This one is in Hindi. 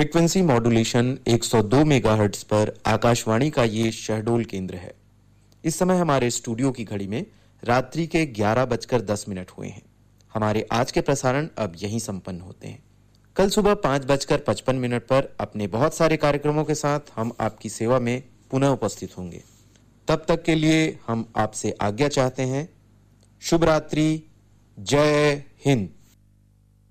फ्रीक्वेंसी मॉड्यूलेशन 102 मेगाहर्ट्ज पर आकाशवाणी का ये शहडोल केंद्र है। इस समय हमारे स्टूडियो की घड़ी में रात्रि के 11:10 हुए हैं। हमारे आज के प्रसारण अब यहीं संपन्न होते हैं। कल सुबह 5:55 पर अपने बहुत सारे कार्यक्रमों के साथ हम आपकी सेवा में पुनः उपस्थित होंगे। तब तक के लिए हम आपसे आज्ञा चाहते हैं। शुभ रात्रि। जय हिंद।